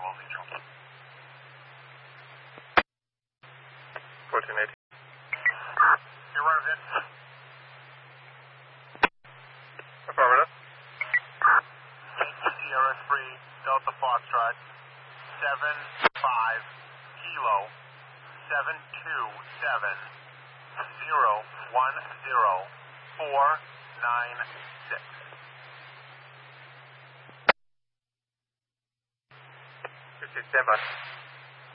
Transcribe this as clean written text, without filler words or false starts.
parallel neutral. 1480. Your run of it. Affirmative. Sierra 3, Delta Foxtrot, 75 Kilo, 727 010496. Stand by.